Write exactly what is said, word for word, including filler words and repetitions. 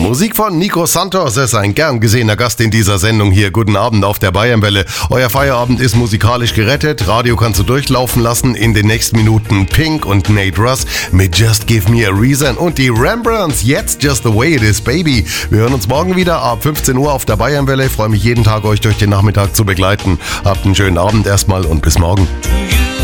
Musik von Nico Santos ist ein gern gesehener Gast in dieser Sendung hier. Guten Abend auf der Bayernwelle. Euer Feierabend ist musikalisch gerettet. Radio kannst du durchlaufen lassen. In den nächsten Minuten Pink und Nate Russ mit Just Give Me a Reason und die Rembrandts jetzt Just the Way It Is, Baby. Wir hören uns morgen wieder ab fünfzehn Uhr auf der Bayernwelle. Ich freue mich jeden Tag, euch durch den Nachmittag zu begleiten. Habt einen schönen Abend erstmal und bis morgen.